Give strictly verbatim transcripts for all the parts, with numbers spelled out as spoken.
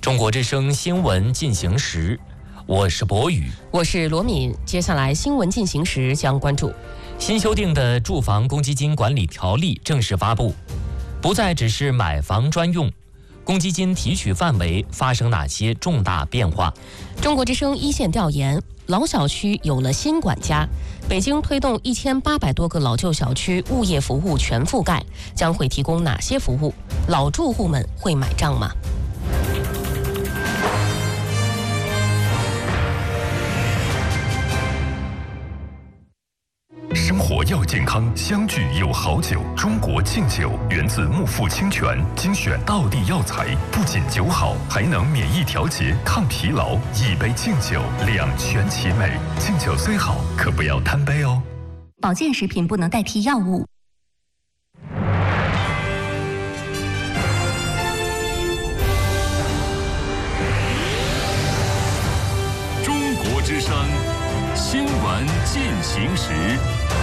中国之声新闻进行时，我是博宇， 我是罗敏。接下来新闻进行时将关注新修订的住房公积金管理条例正式发布，不再只是买房专用，公积金提取范围发生哪些重大变化？ 中国之声一线调研，老小区有了新管家。北京推动一千八百多个老旧小区物业服务全覆盖，将会提供哪些服务？老住户们会买账吗？ 生活要健康，相聚有好酒。中国敬酒源自木富清泉，精选道地药材，不仅酒好，还能免疫调节、抗疲劳。一杯敬酒，两全其美。敬酒虽好，可不要贪杯哦。 保健食品不能代替药物。 中国之声新闻进行时。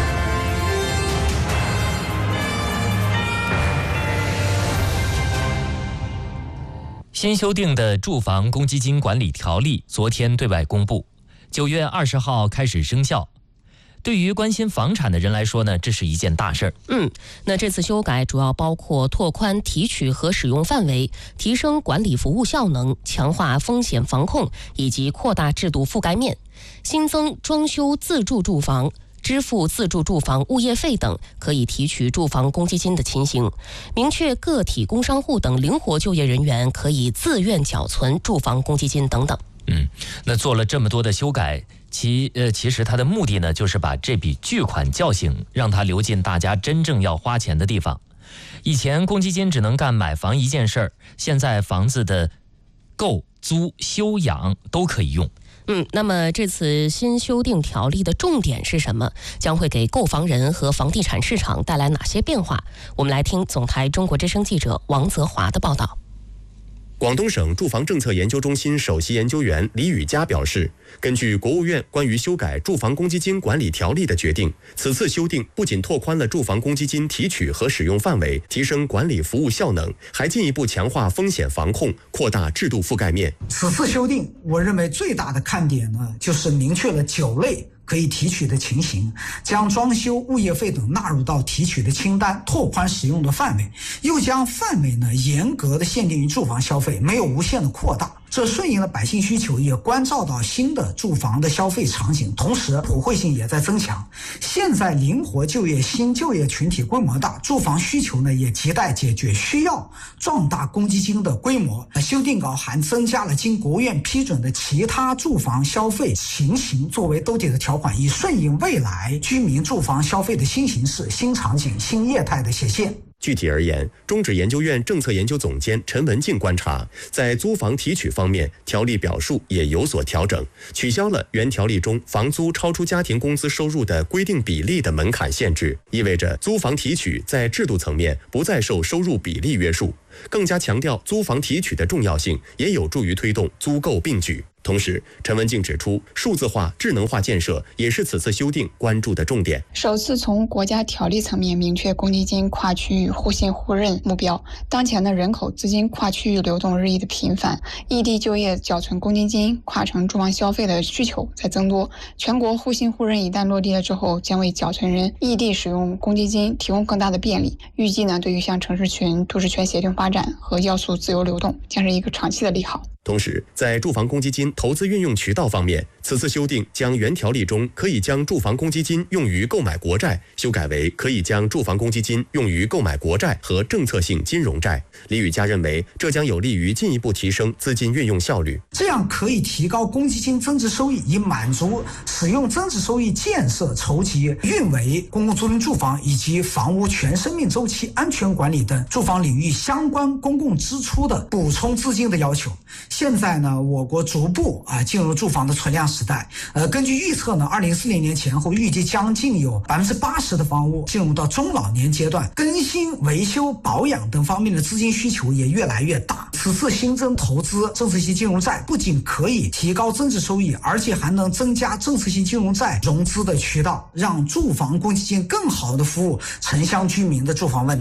新修订的住房公积金管理条例昨天对外公布，九月二十号开始生效。对于关心房产的人来说呢，这是一件大事儿。 嗯，那这次修改主要包括拓宽提取和使用范围，提升管理服务效能，强化风险防控，以及扩大制度覆盖面。新增装修自住住房、支付自住住房物业费等可以提取住房公积金的情形，明确个体工商户等灵活就业人员可以自愿缴存住房公积金等等。 嗯，那做了这么多的修改，其呃其实它的目的呢，就是把这笔巨款叫醒，让它流进大家真正要花钱的地方。以前公积金只能干买房一件事儿，现在房子的购、租、修、养都可以用。 嗯，那么这次新修订条例的重点是什么？将会给购房人和房地产市场带来哪些变化？我们来听总台中国之声记者王泽华的报道。 广东省住房政策研究中心首席研究员李宇佳表示，根据国务院关于修改住房公积金管理条例的决定，此次修订不仅拓宽了住房公积金提取和使用范围，提升管理服务效能，还进一步强化风险防控，扩大制度覆盖面。 此次修订，我认为最大的看点呢，就是明确了九类可以提取的情形，将装修、物业费等纳入到提取的清单，拓宽使用的范围，又将范围呢严格的限定于住房消费，没有无限的扩大。这顺应了百姓需求，也关照到新的住房的消费场景，同时普惠性也在增强。现在灵活就业新就业群体规模大，住房需求呢也亟待解决，需要壮大公积金的规模。修订稿还增加了经国务院批准的其他住房消费情形作为兜底的条款，以顺应未来居民住房消费的新形势、新场景、新业态的显现。 具体而言，中指研究院政策研究总监陈文静观察，在租房提取方面，条例表述也有所调整，取消了原条例中房租超出家庭工资收入的规定比例的门槛限制，意味着租房提取在制度层面不再受收入比例约束，更加强调租房提取的重要性，也有助于推动租购并举。同时，陈文静指出，数字化、智能化建设也是此次修订关注的重点。 首次从国家条例层面明确公积金跨区域互信互认目标。当前的人口资金跨区域流动日益的频繁，异地就业缴存公积金、跨城住房消费的需求在增多。全国互信互认一旦落地了之后，将为缴存人异地使用公积金提供更大的便利。预计呢，对于像城市群、都市圈协同发展和要素自由流动，将是一个长期的利好。 同时，在住房公积金投资运用渠道方面，此次修订将原条例中可以将住房公积金用于购买国债修改为可以将住房公积金用于购买国债和政策性金融债。李宇佳认为，这将有利于进一步提升资金运用效率， 这样可以提高公积金增值收益，以满足使用增值收益建设、筹集、运维公共租赁住房以及房屋全生命周期安全管理等住房领域相关公共支出的补充资金的要求。现在呢，我国逐步啊进入住房的存量时代。呃，根据预测呢，二零四零年前后预计将近有百分之八十的房屋进入到中老年阶段，更新、维修、保养等方面的资金需求也越来越大。此次新增投资政策性金融债，不仅可以提高增值收益，而且还能增加政策性金融债融资的渠道，让住房公积金更好的服务城乡居民的住房问题。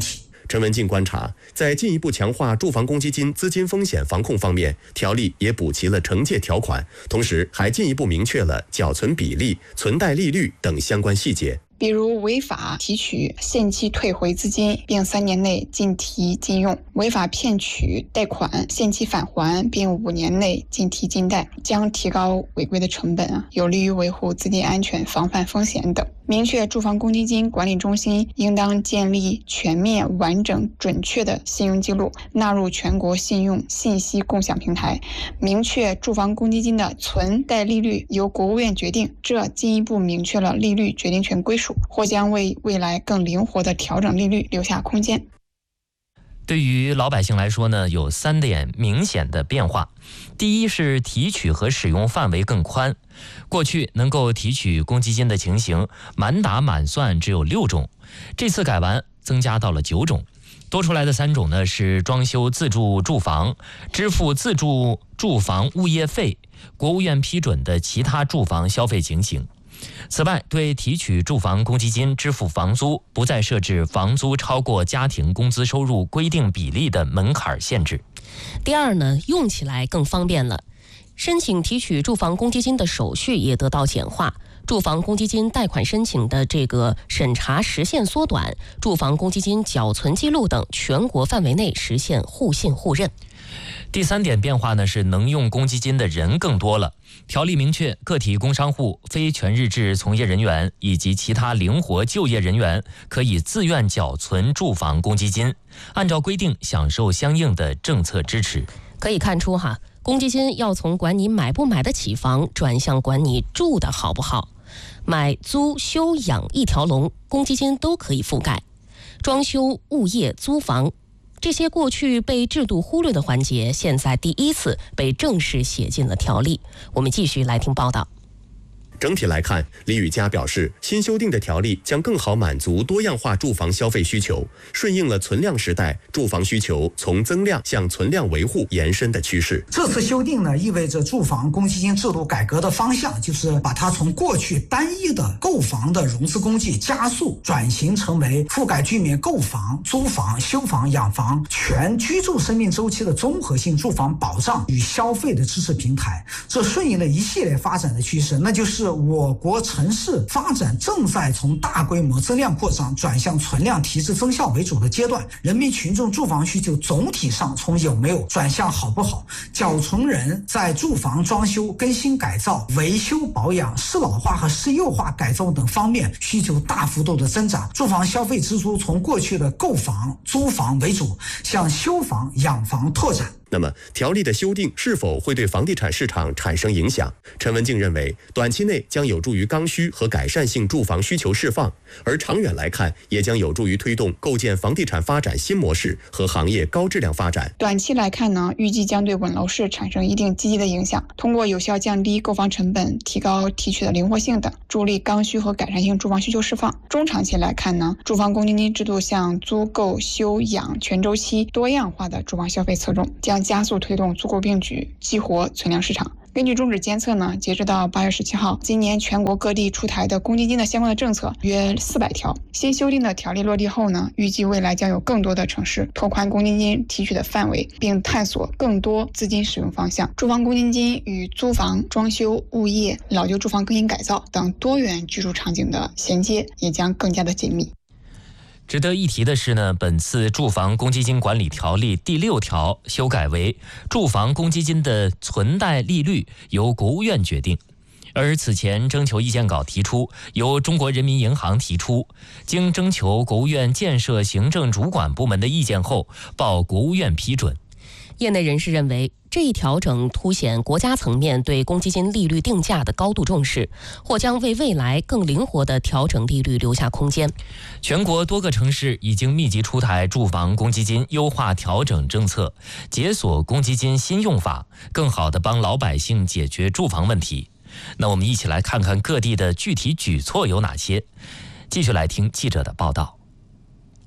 陈文静观察，在进一步强化住房公积金资金风险防控方面，条例也补齐了惩戒条款，同时还进一步明确了缴存比例、存贷利率等相关细节。 比如违法提取、限期退回资金，并三年内禁提禁用；违法骗取贷款、限期返还，并五年内禁提禁贷，将提高违规的成本啊，有利于维护资金安全、防范风险等。明确住房公积金管理中心应当建立全面、完整、准确的信用记录，纳入全国信用信息共享平台。明确住房公积金的存贷利率由国务院决定，这进一步明确了利率决定权归属，或将为未来更灵活的调整利率留下空间。 对于老百姓来说呢，有三点明显的变化。第一是提取和使用范围更宽，过去能够提取公积金的情形满打满算只有六种，这次改完增加到了九种。多出来的三种呢是装修自住住房、支付自住住房物业费、国务院批准的其他住房消费情形。此外，对提取住房公积金支付房租，不再设置房租超过家庭工资收入规定比例的门槛限制。 第二呢，用起来更方便了，申请提取住房公积金的手续也得到简化，住房公积金贷款申请的这个审查时限缩短，住房公积金缴存记录等全国范围内实现互信互认。 第三点变化呢是能用公积金的人更多了。条例明确，个体工商户、非全日制从业人员以及其他灵活就业人员可以自愿缴存住房公积金，按照规定享受相应的政策支持。 可以看出哈，公积金要从管你买不买得起房，转向管你住的好不好。买、租、修、养一条龙，公积金都可以覆盖。装修、物业、租房，这些过去被制度忽略的环节，现在第一次被正式写进了条例。我们继续来听报道。 整体来看，李宇佳表示，新修订的条例将更好满足多样化住房消费需求，顺应了存量时代住房需求从增量向存量维护延伸的趋势。 这次修订呢，意味着住房公积金制度改革的方向就是把它从过去单一的购房的融资工具加速转型成为覆盖居民购房、租房、修房、养房全居住生命周期的综合性住房保障与消费的支持平台。这顺应了一系列发展的趋势，那就是我国城市发展正在从大规模增量扩张转向存量提质增效为主的阶段，人民群众住房需求总体上从有没有转向好不好，缴存人在住房装修、更新改造、维修保养、适老化和适幼化改造等方面需求大幅度的增长，住房消费支出从过去的购房、租房为主，向修房、养房拓展。 那么，条例的修订是否会对房地产市场产生影响？陈文静认为，短期内将有助于刚需和改善性住房需求释放，而长远来看，也将有助于推动构建房地产发展新模式和行业高质量发展。 短期来看呢，预计将对稳楼市产生一定积极的影响，通过有效降低购房成本、提高提取的灵活性等，助力刚需和改善性住房需求释放。中长期来看呢，住房公积金制度向租购、修养全周期多样化的住房消费侧重，将加速推动租购并举，激活存量市场。根据中指监测呢，截止到八月十七号，今年全国各地出台的公积金的相关的政策约四百条。新修订的条例落地后呢，预计未来将有更多的城市拓宽公积金提取的范围，并探索更多资金使用方向。住房公积金与租房、装修、物业、老旧住房更新改造等多元居住场景的衔接也将更加的紧密。 值得一提的是呢，本次住房公积金管理条例第六条修改为，住房公积金的存贷利率由国务院决定，而此前征求意见稿提出由中国人民银行提出，经征求国务院建设行政主管部门的意见后，报国务院批准。 业内人士认为，这一调整凸显国家层面对公积金利率定价的高度重视，或将为未来更灵活的调整利率留下空间。 全国多个城市已经密集出台住房公积金优化调整政策，解锁公积金新用法，更好地帮老百姓解决住房问题。那我们一起来看看各地的具体举措有哪些。继续来听记者的报道。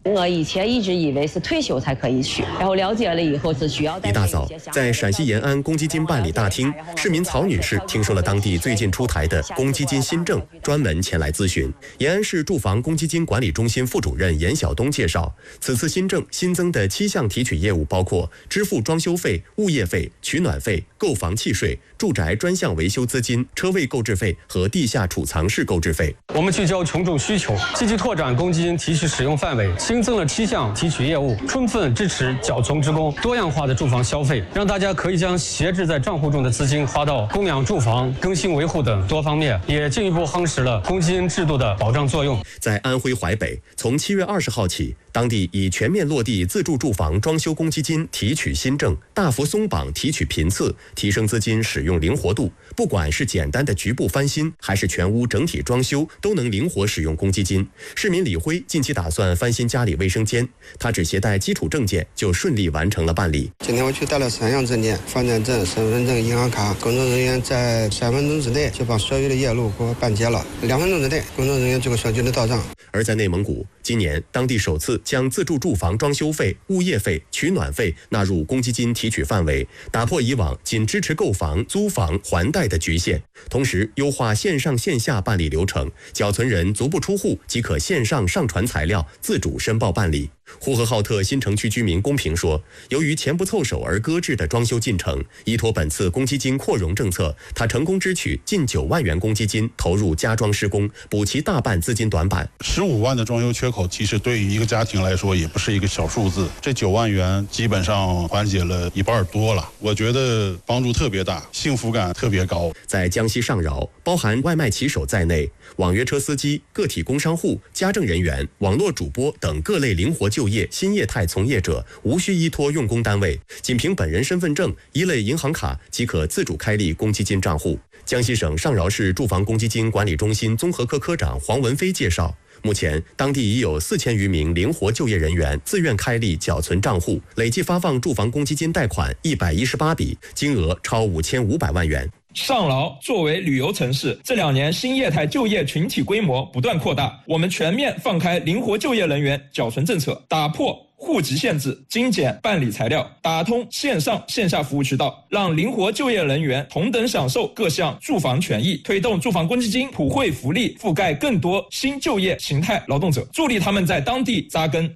我以前一直以为是退休才可以取，然后了解了以后是需要。 一大早，在陕西延安公积金办理大厅，市民曹女士听说了当地最近出台的公积金新政，专门前来咨询。延安市住房公积金管理中心副主任严晓东介绍，此次新政新增的七项提取业务包括支付装修费、物业费、取暖费、购房契税、住宅专项维修资金、车位购置费和地下储藏室购置费。 我们聚焦群众需求，积极拓展公积金提取使用范围，新增了七项提取业务，充分支持缴存职工多样化的住房消费，让大家可以将闲置在账户中的资金花到供养住房、更新维护等多方面，也进一步夯实了公积金制度的保障作用。 在安徽淮北，从七月二十号起，当地已全面落地自住住房装修公积金提取新政，大幅松绑提取频次，提升资金使用灵活度。不管是简单的局部翻新，还是全屋整体装修，都能灵活使用公积金。市民李辉近期打算翻新家里卫生间，他只携带基础证件就顺利完成了办理。 今天我去带了三项证件，房产证、身份证、银行卡，工作人员在三分钟之内就把所有的业务给我办结了，两分钟之内工作人员就给小区的到账。 而在内蒙古，今年当地首次将自住住房装修费、物业费、取暖费纳入公积金提取范围，打破以往仅支持购房、租房、还贷的局限，同时优化线上线下办理流程，缴存人足不出户即可线上上传材料，自主申报办理。呼和浩特新城区居民公平说，由于钱不凑手而搁置的装修进程，依托本次公积金扩容政策，他成功支取近九万元公积金，投入加装施工，补齐大半资金短板。 十五万的装修缺口，其实对于一个家庭来说也不是一个小数字，这九万元基本上缓解了一半多了，我觉得帮助特别大，幸福感特别高。 在江西上饶，包含外卖骑手在内，网约车司机、个体工商户、家政人员、网络主播等各类灵活就业新业态从业者，无需依托用工单位，仅凭本人身份证、一类银行卡即可自主开立公积金账户。江西省上饶市住房公积金管理中心综合科科长黄文飞介绍，目前当地已有四千余名灵活就业人员自愿开立缴存账户，累计发放住房公积金贷款一百一十八笔，金额超五千五百万元。 上饶作为旅游城市，这两年新业态就业群体规模不断扩大，我们全面放开灵活就业人员缴存政策，打破户籍限制，精简办理材料，打通线上线下服务渠道，让灵活就业人员同等享受各项住房权益，推动住房公积金普惠福利覆盖更多新就业形态劳动者，助力他们在当地扎根。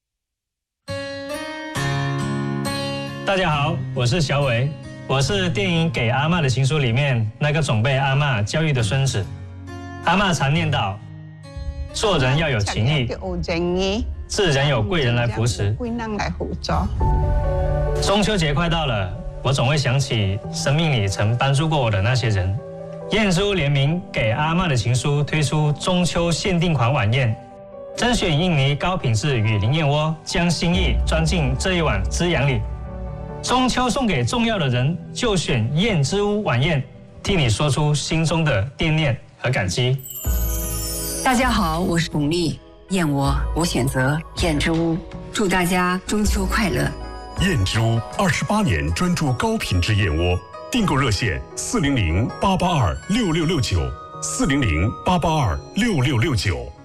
大家好，我是小伟，我是电影《给阿嬷的情书》里面那个总被阿嬷教育的孙子。阿嬷常念叨，做人要有情义，自然有贵人来扶持。中秋节快到了，我总会想起生命里曾帮助过我的那些人。燕之屋联名《给阿嬷的情书》推出中秋限定款晚宴，甄选印尼高品质雨林燕窝，将心意装进这一碗滋养里。中秋送给重要的人，就选燕之屋晚宴，替你说出心中的惦念和感激。 大家好，我是巩俐，燕窝我选择燕之屋，祝大家中秋快乐。 燕之屋二十八年专注高品质燕窝，订购热线四零零八八二六六六九，四零零八八二六六六九。